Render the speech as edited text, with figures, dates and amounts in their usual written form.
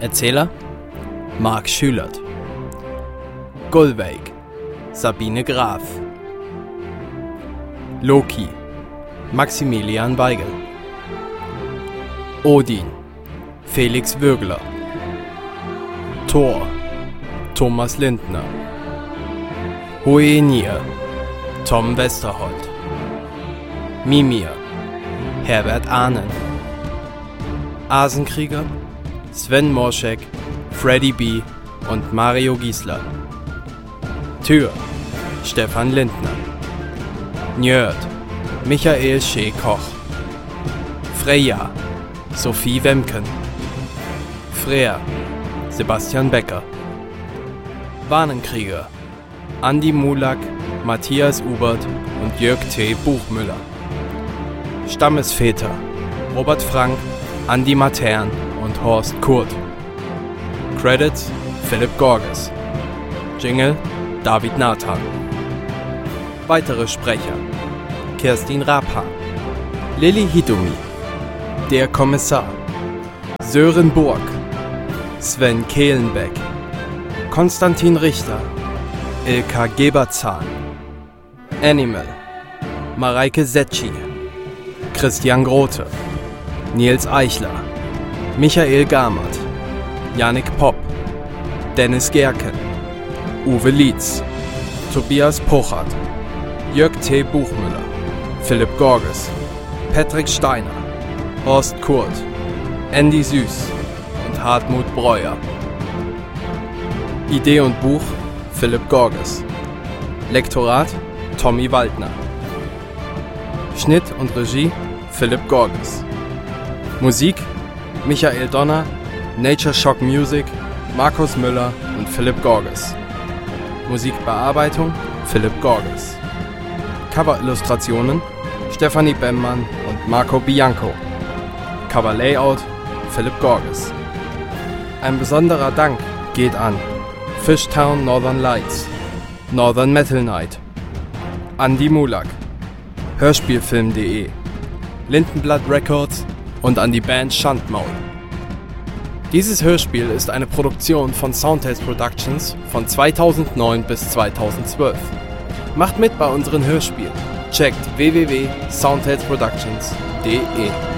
Erzähler Marc Schülert. Gullveig Sabine Graf. Loki Maximilian Weigel. Odin Felix Würgler. Thor Thomas Lindner. Hoenir Tom Westerholt. Mimir Herbert Ahnen. Asenkrieger Sven Morschek, Freddy B. und Mario Giesler. Tür Stefan Lindner. Njörd Michael Schee Koch. Freya Sophie Wemken. Freer Sebastian Becker. Warnenkrieger Andi Mulak, Matthias Ubert und Jörg T. Buchmüller. Stammesväter Robert Frank, Andi Matern und Horst Kurt. Credits Philipp Gorges. Jingle David Nathan. Weitere Sprecher Kerstin Raphan, Lilly Hitomi, Der Kommissar, Sören Burg, Sven Kehlenbeck, Konstantin Richter, Ilka Geberzahn, Animal, Mareike Setschi, Christian Grote, Nils Eichler, Michael Gamert, Yannick Popp, Dennis Gerken, Uwe Lietz, Tobias Pochert, Jörg T. Buchmüller, Philipp Gorges, Patrick Steiner, Horst Kurt, Andy Süß und Hartmut Breuer. Idee und Buch Philipp Gorges. Lektorat Tommy Waldner. Schnitt und Regie Philipp Gorges. Musik Michael Donner, Nature Shock Music, Markus Müller und Philipp Gorges. Musikbearbeitung Philipp Gorges. Coverillustrationen Stefanie Bemmmann und Marco Bianco. Coverlayout Philipp Gorges. Ein besonderer Dank geht an Fishtown Northern Lights, Northern Metal Night, Andi Mulak, Hörspielfilm.de, Lindenblatt Records und an die Band Schandmaul. Dieses Hörspiel ist eine Produktion von Soundtales Productions von 2009 bis 2012. Macht mit bei unseren Hörspielen. Checkt www.soundtalesproductions.de.